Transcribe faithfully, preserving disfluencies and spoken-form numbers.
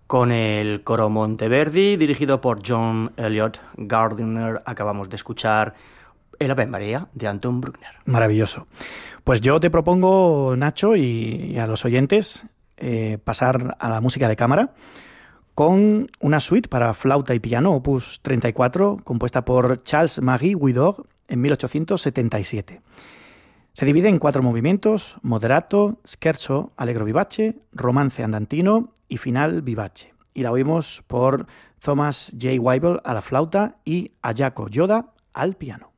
Con el coro Monteverdi, dirigido por John Elliott Gardiner, acabamos de escuchar El Ave María de Anton Bruckner. Maravilloso. Pues yo te propongo, Nacho, y, y a los oyentes, eh, pasar a la música de cámara con una suite para flauta y piano, opus treinta y cuatro, compuesta por Charles-Marie Widor en mil ochocientos setenta y siete. Se divide en cuatro movimientos: moderato, scherzo, allegro vivace, romance andantino y final vivace. Y la oímos por Thomas J. Weibel a la flauta y Ayako Yoda al piano.